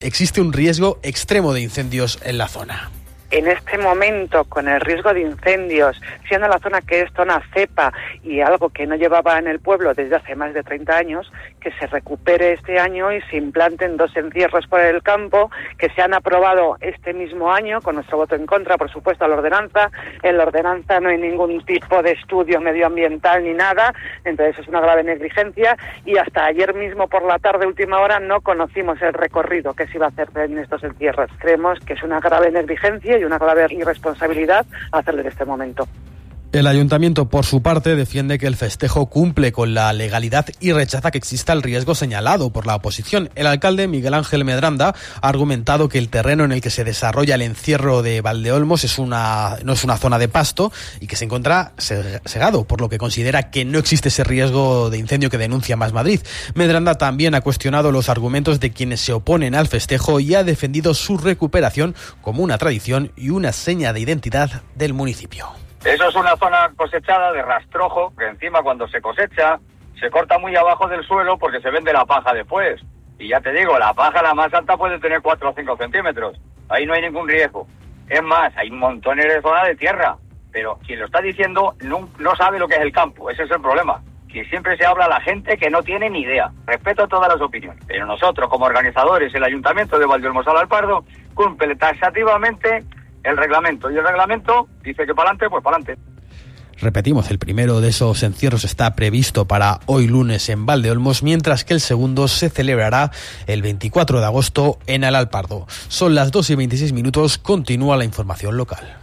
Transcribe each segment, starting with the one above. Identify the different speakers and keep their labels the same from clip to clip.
Speaker 1: existe un riesgo extremo de incendios en la zona.
Speaker 2: En este momento, con el riesgo de incendios, siendo la zona que es zona cepa y algo que no llevaba en el pueblo desde hace más de 30 años, que se recupere este año y se implanten 2 encierros por el campo, que se han aprobado este mismo año, con nuestro voto en contra, por supuesto, a la ordenanza. En la ordenanza no hay ningún tipo de estudio medioambiental ni nada, entonces es una grave negligencia, y hasta ayer mismo por la tarde, última hora, no conocimos el recorrido que se iba a hacer en estos encierros. Creemos que es una grave negligencia y una grave irresponsabilidad hacerlo en este momento.
Speaker 1: El ayuntamiento, por su parte, defiende que el festejo cumple con la legalidad y rechaza que exista el riesgo señalado por la oposición. El alcalde, Miguel Ángel Medranda, ha argumentado que el terreno en el que se desarrolla el encierro de Valdeolmos no es una zona de pasto y que se encuentra segado, por lo que considera que no existe ese riesgo de incendio que denuncia Más Madrid. Medranda también ha cuestionado los argumentos de quienes se oponen al festejo y ha defendido su recuperación como una tradición y una seña de identidad del municipio.
Speaker 3: Eso es una zona cosechada de rastrojo, que encima cuando se cosecha se corta muy abajo del suelo porque se vende la paja después. Y ya te digo, la paja la más alta puede tener 4 o 5 centímetros. Ahí no hay ningún riesgo. Es más, hay montones de zona de tierra. Pero quien lo está diciendo no sabe lo que es el campo. Ese es el problema. Que siempre se habla a la gente que no tiene ni idea. Respeto todas las opiniones. Pero nosotros, como organizadores, el Ayuntamiento de Valdeolmos al Alpardo, cumple taxativamente el reglamento, y el reglamento dice que para adelante, pues para adelante.
Speaker 1: Repetimos, el primero de esos encierros está previsto para hoy lunes en Valdeolmos, mientras que el segundo se celebrará el 24 de agosto en El Alpardo. Son las 2:26, continúa la información local.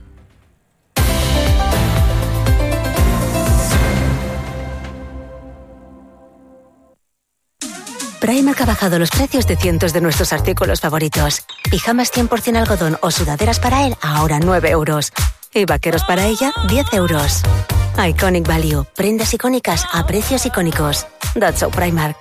Speaker 4: Primark ha bajado los precios de cientos de nuestros artículos favoritos. Pijamas 100% algodón o sudaderas para él, ahora 9 euros. Y vaqueros para ella, 10 euros. Iconic Value. Prendas icónicas a precios icónicos. That's so Primark.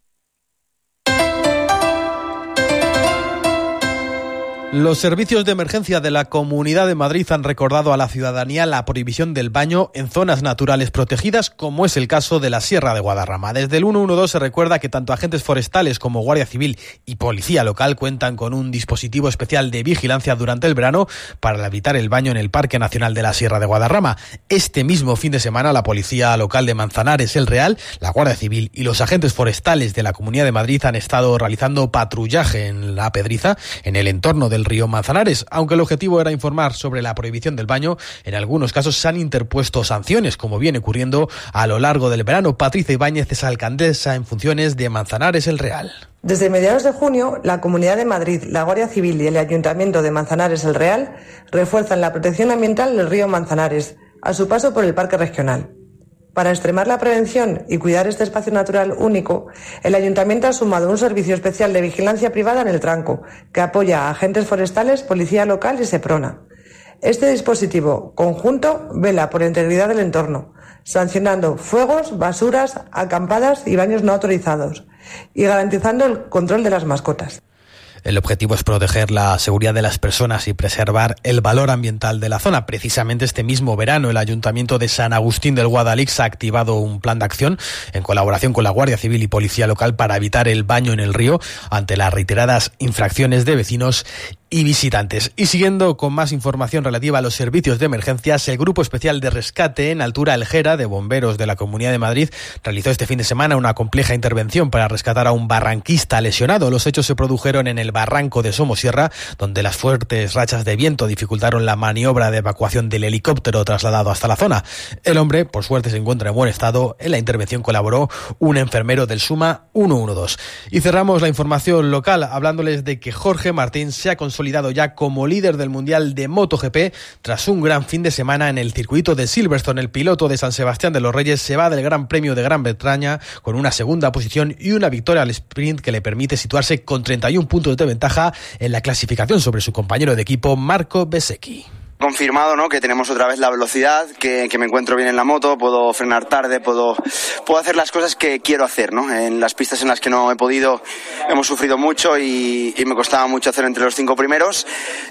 Speaker 1: Los servicios de emergencia de la Comunidad de Madrid han recordado a la ciudadanía la prohibición del baño en zonas naturales protegidas, como es el caso de la Sierra de Guadarrama. Desde el 112 se recuerda que tanto agentes forestales como Guardia Civil y Policía Local cuentan con un dispositivo especial de vigilancia durante el verano para evitar el baño en el Parque Nacional de la Sierra de Guadarrama. Este mismo fin de semana, la Policía Local de Manzanares, El Real, la Guardia Civil y los agentes forestales de la Comunidad de Madrid han estado realizando patrullaje en la Pedriza, en el entorno del río Manzanares. Aunque el objetivo era informar sobre la prohibición del baño, en algunos casos se han interpuesto sanciones, como viene ocurriendo a lo largo del verano. Patricia Ibáñez es alcaldesa en funciones de Manzanares El Real.
Speaker 5: Desde mediados de junio, la Comunidad de Madrid, la Guardia Civil y el Ayuntamiento de Manzanares El Real refuerzan la protección ambiental del río Manzanares a su paso por el Parque Regional. Para extremar la prevención y cuidar este espacio natural único, el Ayuntamiento ha sumado un servicio especial de vigilancia privada en el tranco, que apoya a agentes forestales, Policía Local y Seprona. Este dispositivo conjunto vela por la integridad del entorno, sancionando fuegos, basuras, acampadas y baños no autorizados, y garantizando el control de las mascotas.
Speaker 1: El objetivo es proteger la seguridad de las personas y preservar el valor ambiental de la zona. Precisamente este mismo verano, el Ayuntamiento de San Agustín del Guadalix ha activado un plan de acción en colaboración con la Guardia Civil y Policía Local para evitar el baño en el río ante las reiteradas infracciones de vecinos y visitantes. Y siguiendo con más información relativa a los servicios de emergencias, el Grupo Especial de Rescate en Altura Elgera de Bomberos de la Comunidad de Madrid realizó este fin de semana una compleja intervención para rescatar a un barranquista lesionado. Los hechos se produjeron en el barranco de Somosierra, donde las fuertes rachas de viento dificultaron la maniobra de evacuación del helicóptero trasladado hasta la zona. El hombre, por suerte, se encuentra en buen estado. En la intervención colaboró un enfermero del SUMA 112. Y cerramos la información local hablándoles de que Jorge Martín se ha consolidado ya como líder del Mundial de MotoGP tras un gran fin de semana en el circuito de Silverstone. El piloto de San Sebastián de los Reyes se va del Gran Premio de Gran Bretaña con una segunda posición y una victoria al sprint que le permite situarse con 31 puntos de ventaja en la clasificación sobre su compañero de equipo Marco Bezzecchi.
Speaker 6: Confirmado, ¿no?, que tenemos otra vez la velocidad, que me encuentro bien en la moto, puedo frenar tarde, puedo hacer las cosas que quiero hacer, ¿no? En las pistas en las que no he podido hemos sufrido mucho y me costaba mucho hacer entre los 5 primeros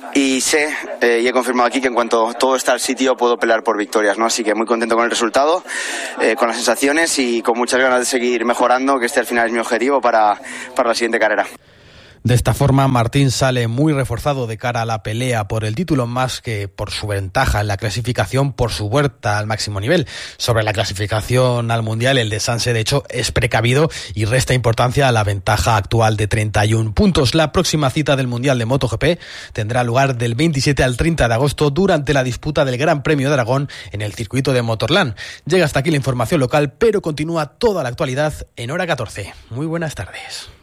Speaker 6: y sé y he confirmado aquí que en cuanto todo está al sitio puedo pelear por victorias, ¿no? Así que muy contento con el resultado, con las sensaciones y con muchas ganas de seguir mejorando, que este al final es mi objetivo para la siguiente carrera.
Speaker 1: De esta forma, Martín sale muy reforzado de cara a la pelea por el título, más que por su ventaja en la clasificación, por su vuelta al máximo nivel. Sobre la clasificación al Mundial, el de Sanse, de hecho, es precavido y resta importancia a la ventaja actual de 31 puntos. La próxima cita del Mundial de MotoGP tendrá lugar del 27 al 30 de agosto durante la disputa del Gran Premio de Aragón en el circuito de Motorland. Llega hasta aquí la información local, pero continúa toda la actualidad en Hora 14. Muy buenas tardes.